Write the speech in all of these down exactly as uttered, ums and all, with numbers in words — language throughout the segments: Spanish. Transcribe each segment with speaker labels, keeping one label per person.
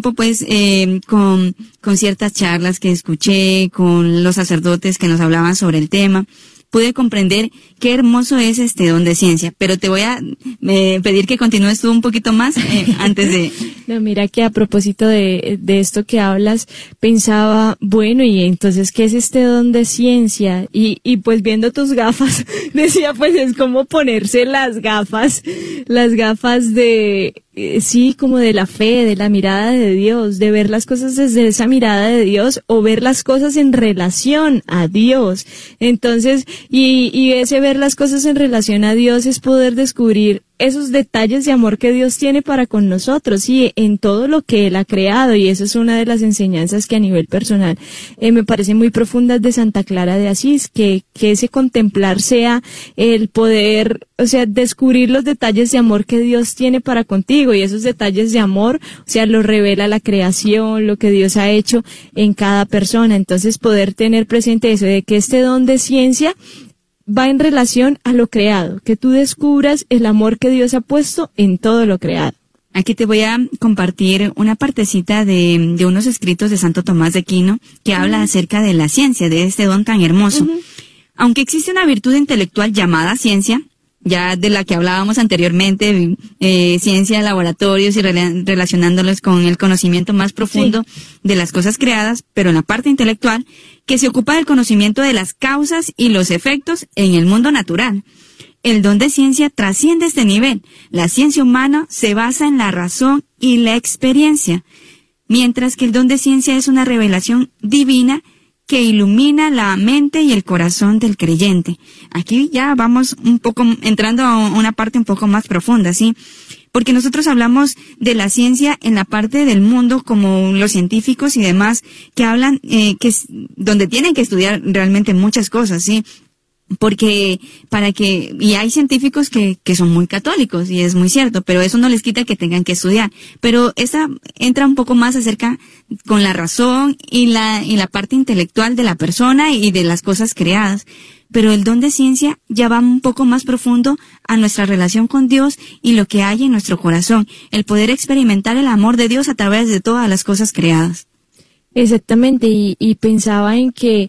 Speaker 1: tiempo, pues, eh, con, con ciertas charlas que escuché, con los sacerdotes que nos hablaban sobre el tema, pude comprender qué hermoso es este don de ciencia. Pero te voy a eh, pedir que continúes tú un poquito más eh, antes de...
Speaker 2: No, mira que a propósito de, de esto que hablas, pensaba, bueno, y entonces, ¿qué es este don de ciencia? Y, y pues viendo tus gafas, decía, pues es como ponerse las gafas, las gafas de... sí, como de la fe, de la mirada de Dios, de ver las cosas desde esa mirada de Dios o ver las cosas en relación a Dios. Entonces, y, y ese ver las cosas en relación a Dios es poder descubrir esos detalles de amor que Dios tiene para con nosotros, y en todo lo que Él ha creado, y eso es una de las enseñanzas que a nivel personal eh, me parecen muy profundas de Santa Clara de Asís, que, que ese contemplar sea el poder, o sea, descubrir los detalles de amor que Dios tiene para contigo, y esos detalles de amor, o sea, lo revela la creación, lo que Dios ha hecho en cada persona. Entonces, poder tener presente eso, de que este don de ciencia va en relación a lo creado, que tú descubras el amor que Dios ha puesto en todo lo creado.
Speaker 1: Aquí te voy a compartir una partecita de, de unos escritos de Santo Tomás de Aquino que habla uh-huh. acerca de la ciencia, de este don tan hermoso. Uh-huh. Aunque existe una virtud intelectual llamada ciencia, ya de la que hablábamos anteriormente, eh, ciencia de laboratorios y rela- relacionándolos con el conocimiento más profundo sí. de las cosas creadas, pero en la parte intelectual, que se ocupa del conocimiento de las causas y los efectos en el mundo natural. El don de ciencia trasciende este nivel. La ciencia humana se basa en la razón y la experiencia, mientras que el don de ciencia es una revelación divina que ilumina la mente y el corazón del creyente. Aquí ya vamos un poco entrando a una parte un poco más profunda, ¿sí? Porque nosotros hablamos de la ciencia en la parte del mundo como los científicos y demás que hablan, eh, que es donde tienen que estudiar realmente muchas cosas, ¿sí? Porque para que, y hay científicos que, que son muy católicos, y es muy cierto, pero eso no les quita que tengan que estudiar. Pero esa entra un poco más acerca con la razón y la, y la parte intelectual de la persona y de las cosas creadas. Pero el don de ciencia ya va un poco más profundo a nuestra relación con Dios y lo que hay en nuestro corazón, el poder experimentar el amor de Dios a través de todas las cosas creadas.
Speaker 2: Exactamente, y, y pensaba en que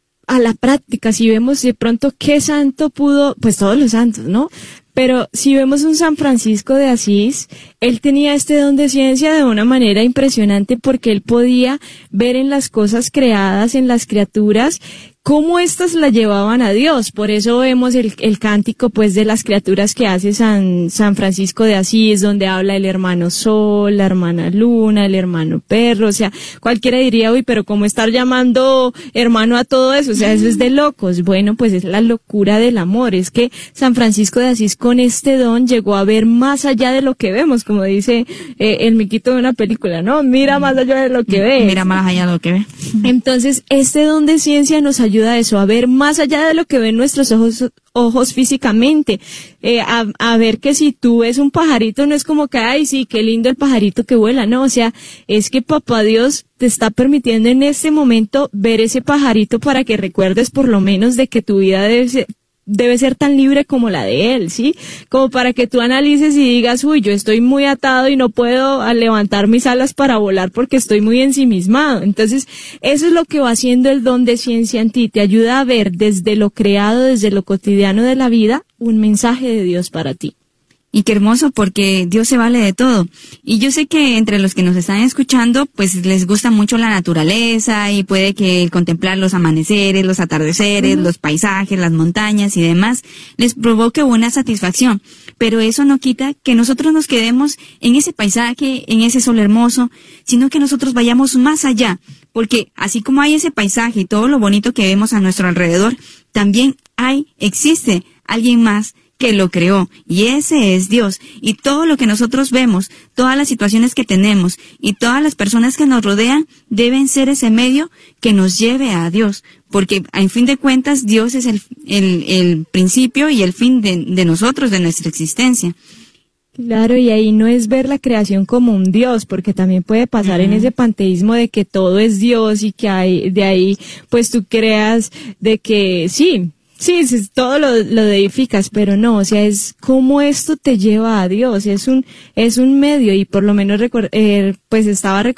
Speaker 2: a la práctica, si vemos de pronto qué santo pudo, pues todos los santos, ¿no? Pero si vemos un San Francisco de Asís, él tenía este don de ciencia de una manera impresionante, porque él podía ver en las cosas creadas, en las criaturas, cómo éstas la llevaban a Dios. Por eso vemos el, el cántico, pues, de las criaturas que hace San, San Francisco de Asís, donde habla el hermano Sol, la hermana Luna, el hermano Perro. O sea, cualquiera diría, uy, pero ¿cómo estar llamando hermano a todo eso? O sea, eso es de locos. Bueno, pues es la locura del amor. Es que San Francisco de Asís con este don llegó a ver más allá de lo que vemos, como dice eh, el miquito de una película, ¿no? Mira más allá de lo que ves.
Speaker 1: Mira más allá de lo que ve.
Speaker 2: Entonces, este don de ciencia nos ayuda a eso, a ver más allá de lo que ven nuestros ojos, ojos físicamente, eh, a, a ver que si tú ves un pajarito, no es como que, ay, sí, qué lindo el pajarito que vuela, no, o sea, es que Papá Dios te está permitiendo en este momento ver ese pajarito para que recuerdes por lo menos de que tu vida debe ser, debe ser tan libre como la de él, ¿sí? Como para que tú analices y digas, uy, yo estoy muy atado y no puedo levantar mis alas para volar porque estoy muy ensimismado. Entonces, eso es lo que va haciendo el don de ciencia en ti. Te ayuda a ver desde lo creado, desde lo cotidiano de la vida, un mensaje de Dios para ti.
Speaker 1: Y qué hermoso, porque Dios se vale de todo. Y yo sé que entre los que nos están escuchando, pues les gusta mucho la naturaleza, y puede que el contemplar los amaneceres, los atardeceres, uh-huh. los paisajes, las montañas y demás les provoque una satisfacción. Pero eso no quita que nosotros nos quedemos en ese paisaje, en ese sol hermoso, sino que nosotros vayamos más allá. Porque así como hay ese paisaje y todo lo bonito que vemos a nuestro alrededor, también hay, existe alguien más que lo creó, y ese es Dios. Y todo lo que nosotros vemos, todas las situaciones que tenemos y todas las personas que nos rodean deben ser ese medio que nos lleve a Dios, porque en fin de cuentas Dios es el, el, el principio y el fin de, de nosotros, de nuestra existencia.
Speaker 2: Claro, y ahí no es ver la creación como un Dios, porque también puede pasar uh-huh. en ese panteísmo de que todo es Dios, y que hay, de ahí pues tú creas de que sí, Sí, sí, todo lo, lo edificas, pero no, o sea, es cómo esto te lleva a Dios, es un, es un medio, y por lo menos record, eh, pues estaba recordando